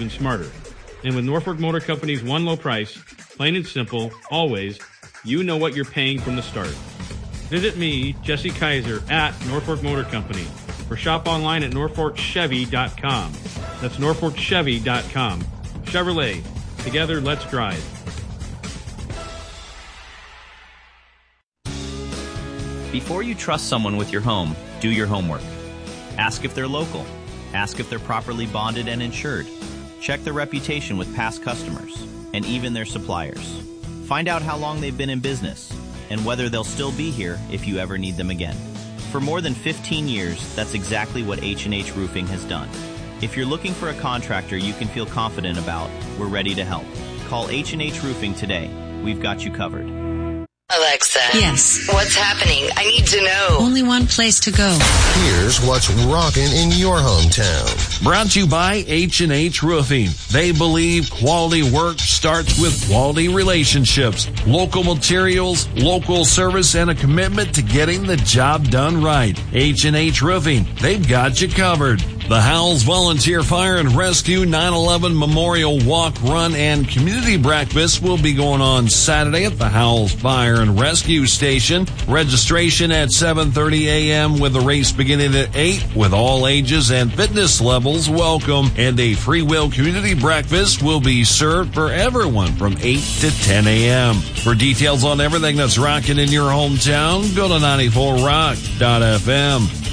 even smarter. And with Norfolk Motor Company's one low price, plain and simple, always, you know what you're paying from the start. Visit me, Jesse Kaiser, at Norfolk Motor Company, or shop online at NorfolkChevy.com. That's NorfolkChevy.com. Chevrolet. Together, let's drive. Before you trust someone with your home, do your homework. Ask if they're local. Ask if they're properly bonded and insured. Check their reputation with past customers and even their suppliers. Find out how long they've been in business and whether they'll still be here if you ever need them again. For more than 15 years, that's exactly what H&H Roofing has done. If you're looking for a contractor you can feel confident about, we're ready to help. Call H&H Roofing today. We've got you covered. Alexa. Yes. What's happening? I need to know. Only one place to go. Here's what's rocking in your hometown. Brought to you by H&H Roofing. They believe quality work starts with quality relationships, local materials, local service, and a commitment to getting the job done right. H&H Roofing. They've got you covered. The Howells Volunteer Fire and Rescue 9/11 Memorial Walk, Run, and Community Breakfast will be going on Saturday at the Howells Fire and Rescue Station. Registration at 7:30 a.m. with the race beginning at 8 with all ages and fitness levels welcome. And a free will community breakfast will be served for everyone from 8 to 10 a.m. For details on everything that's rocking in your hometown, go to 94rock.fm.